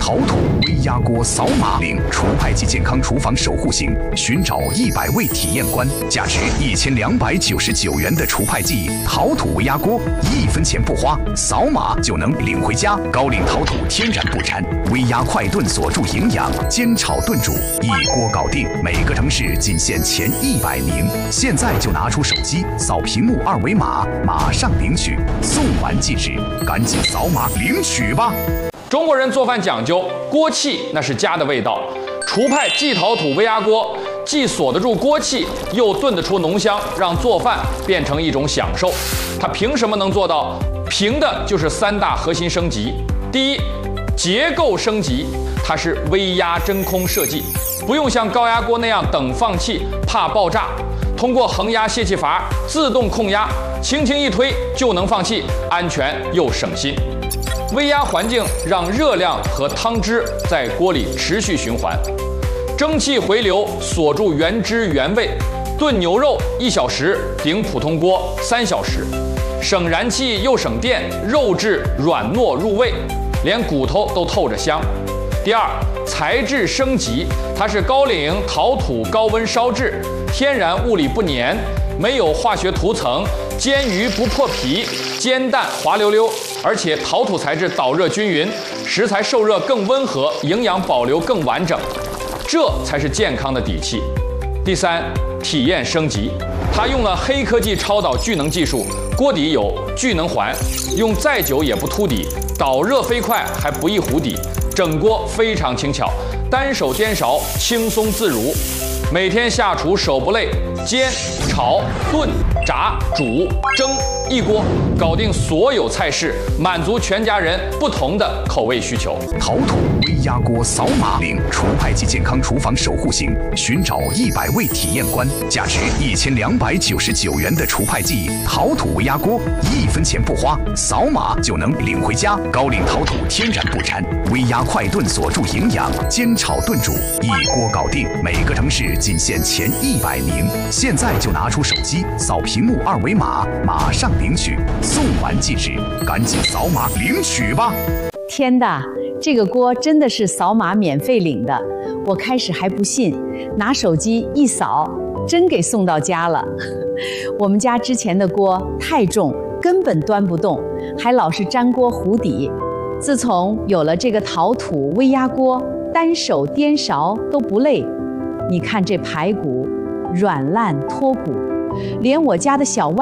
陶土微压锅扫码领除派季健康厨房守护型，寻找100位体验官，价值1299元的除派季陶土微压锅，1分钱不花，扫码就能领回家。高岭陶土天然不粘，微压快炖锁住营养，煎炒炖煮一锅搞定。每个城市仅限前100名，现在就拿出手机扫屏幕2维码，马上领取，送完即止，赶紧扫码领取吧。 中国人做饭讲究锅气，那是家的味道。厨派季陶土微压锅既锁得住锅气，又炖得出浓香，让做饭变成一种享受。它凭什么能做到？凭的就是3大核心升级。第一，结构升级，它是微压真空设计，不用像高压锅那样等放气，怕爆炸。通过恒压泄气阀自动控压，轻轻一推就能放气，安全又省心。微压环境让热量和汤汁在锅里持续循环，蒸汽回流锁住原汁原味。炖牛肉1小时顶普通锅3小时，省燃气又省电，肉质软糯入味，连骨头都透着香。第二，材质升级，它是高岭陶土高温烧制，天然物理不粘，没有化学涂层，煎鱼不破皮，煎蛋滑溜溜，而且陶土材质导热均匀，食材受热更温和，营养保留更完整，这才是健康的底气。第三，体验升级，它用了黑科技超导聚能技术，锅底有聚能环，用再久也不秃底，导热飞快还不易糊底，整锅非常轻巧，单手颠勺轻松自如。每天下厨手不累，煎、炒、炖、炸、煮、蒸，一锅搞定所有菜式，满足全家人不同的口味需求。 陶土微压锅扫码领除派季健康厨房守护型，寻找100位体验官，价值1299元的除派季陶土微压锅，1分钱不花，扫码就能领回家。高岭陶土天然不粘，微压快炖锁住营养，煎炒炖煮一锅搞定。每个城市仅限前100名，现在就拿出手机扫屏幕2维码，马上领取，送完即止，赶紧扫码领取吧。 天的，这个锅真的是扫码免费领的，我开始还不信，拿手机一扫，真给送到家了。我们家之前的锅太重，根本端不动，还老是粘锅糊底。自从有了这个陶土微压锅，单手颠勺都不累。你看这排骨软烂脱骨，连我家的小外